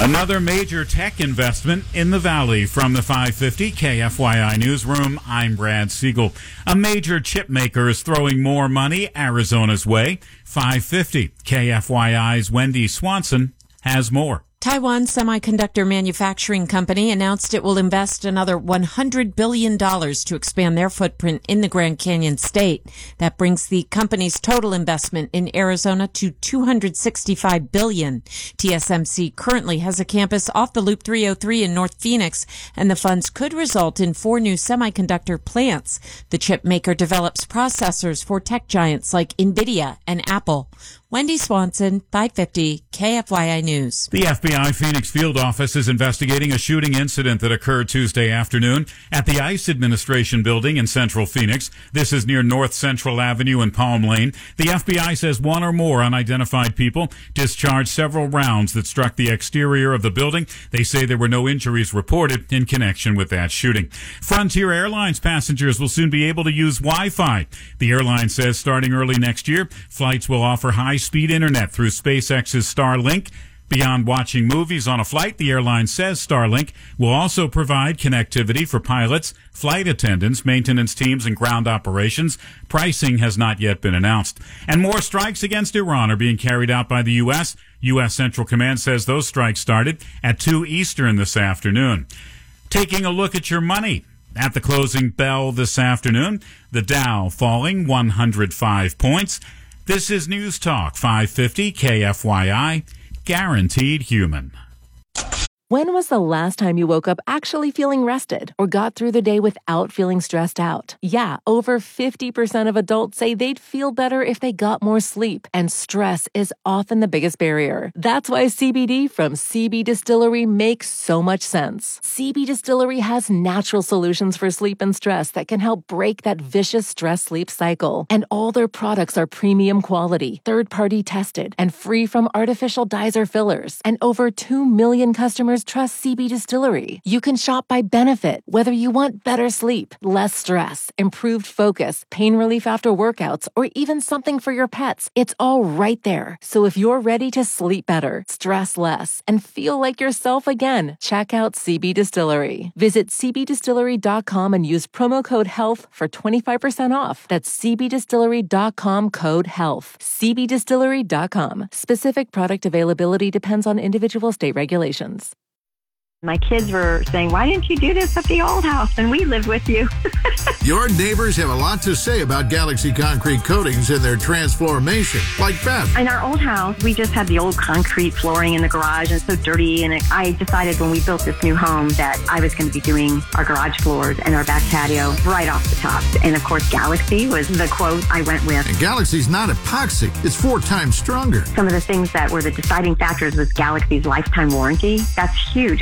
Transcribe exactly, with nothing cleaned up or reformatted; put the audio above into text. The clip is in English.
Another major tech investment in the Valley. From the five fifty K F Y I Newsroom, I'm Brad Siegel. A major chip maker is throwing more money Arizona's way. five fifty K F Y I's Wendy Swanson has more. Taiwan Semiconductor Manufacturing Company announced it will invest another one hundred billion dollars to expand their footprint in the Grand Canyon state. That brings the company's total investment in Arizona to two hundred sixty-five billion dollars. T S M C currently has a campus off the Loop three oh three in North Phoenix, and the funds could result in four new semiconductor plants. The chip maker develops processors for tech giants like NVIDIA and Apple. Wendy Swanson, five fifty K F Y I News. The F B I Phoenix field office is investigating a shooting incident that occurred Tuesday afternoon at the ICE Administration Building in Central Phoenix. This is near North Central Avenue and Palm Lane. The F B I says one or more unidentified people discharged several rounds that struck the exterior of the building. They say there were no injuries reported in connection with that shooting. Frontier Airlines passengers will soon be able to use Wi-Fi. The airline says starting early next year, flights will offer high-speed internet through SpaceX's Starlink. Beyond watching movies on a flight, the airline says Starlink will also provide connectivity for pilots, flight attendants, maintenance teams, and ground operations. Pricing has not yet been announced. And more strikes against Iran are being carried out by the U S. U S. Central Command says those strikes started at two Eastern this afternoon. Taking a look at your money. At the closing bell this afternoon, the Dow falling one hundred five points. This is News Talk five fifty K F Y I. Guaranteed human. When was the last time you woke up actually feeling rested or got through the day without feeling stressed out? Yeah, over fifty percent of adults say they'd feel better if they got more sleep, and stress is often the biggest barrier. That's why C B D from C B Distillery makes so much sense. C B Distillery has natural solutions for sleep and stress that can help break that vicious stress-sleep cycle. And all their products are premium quality, third-party tested, and free from artificial dyes or fillers. And over two million customers trust C B Distillery. You can shop by benefit, whether you want better sleep, less stress, improved focus, pain relief after workouts, or even something for your pets. It's all right there. So if you're ready to sleep better, stress less, and feel like yourself again, check out C B Distillery. Visit c b distillery dot com and use promo code HEALTH for twenty-five percent off. That's c b distillery dot com code HEALTH. c b distillery dot com. Specific product availability depends on individual state regulations. My kids were saying, why didn't you do this at the old house? And we lived with you. Your neighbors have a lot to say about Galaxy Concrete Coatings and their transformation, like Beth. In our old house, we just had the old concrete flooring in the garage and so dirty. And it, I decided when we built this new home that I was going to be doing our garage floors and our back patio right off the top. And of course, Galaxy was the quote I went with. And Galaxy's not epoxy. It's four times stronger. Some of the things that were the deciding factors was Galaxy's lifetime warranty. That's huge.